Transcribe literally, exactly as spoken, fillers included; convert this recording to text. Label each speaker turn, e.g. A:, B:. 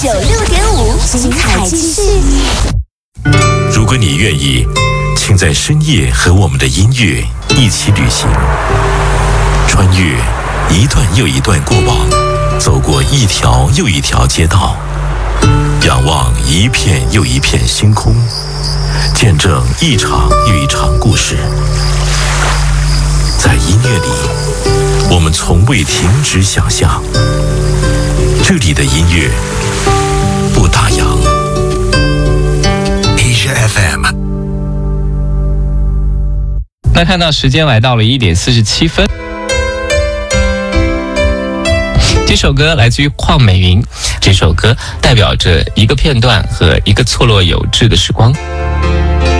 A: 九六点五，精彩继续。
B: 如果你愿意，请在深夜和我们的音乐一起旅行，穿越一段又一段过往，走过一条又一条街道，仰望一片又一片星空，见证一场又一场故事。在音乐里，我们从未停止想象。这里的音乐不打烊。Asia F M。
C: 那看到时间来到了一点四十七分。这首歌来自于邝美云，这首歌代表着一个片段和一个错落有致的时光。